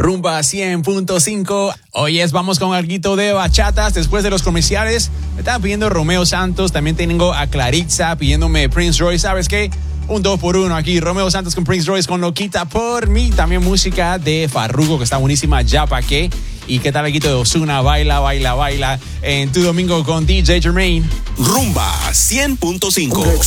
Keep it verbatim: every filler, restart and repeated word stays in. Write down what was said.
Rumba cien punto cinco. Hoy es vamos con alguito de bachatas después de los comerciales. Me estaban pidiendo Romeo Santos. También tengo a Claritza pidiéndome Prince Royce. ¿Sabes qué? Un dos por uno aquí. Romeo Santos con Prince Royce con Loquita por mí. También música de Farruko que está buenísima. Ya pa' qué. ¿Y qué tal alguito de Ozuna? Baila, baila, baila. En tu domingo con D J Jermaine. Rumba cien punto cinco.